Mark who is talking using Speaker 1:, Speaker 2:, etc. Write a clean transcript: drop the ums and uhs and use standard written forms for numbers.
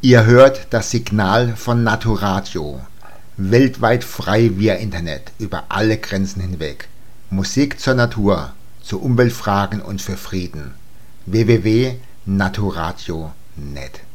Speaker 1: Ihr hört das Signal von Natoradio. Weltweit frei via Internet, über alle Grenzen hinweg. Musik zur Natur, zu Umweltfragen und für Frieden. www.natoradio.net